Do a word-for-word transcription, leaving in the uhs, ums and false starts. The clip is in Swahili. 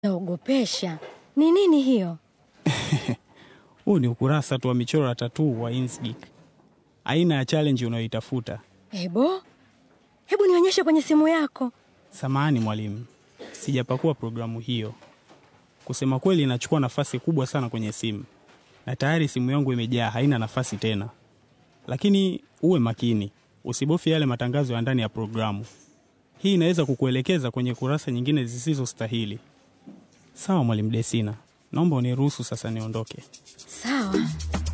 Naogopesha. Ni nini hiyo? Huu ni ukurasa tu wa michoro ya tattoo wa Inkscape. Aina ya challenge unayoitafuta. Ebo? Hebu nionyeshe kwenye simu yako. Samahani mwalimu. Sijapakua programu hiyo. Kusema kweli inachukua nafasi kubwa sana kwenye simu. Na tayari simu yangu imejaa, haina nafasi tena. Lakini uwe makini. Usibofye yale matangazo ya ndani ya programu. Hii inaweza kukuelekeza kwenye kurasa nyingine zisizostahili. Sawa mwalimu Desina. Naomba uniruhusu sasa niondoke. Sawa.